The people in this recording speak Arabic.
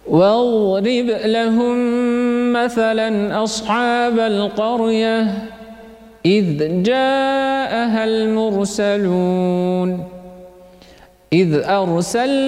واضرب لهم مثلا أصحاب القرية إذ جاءها المرسلون إذ أرسلنا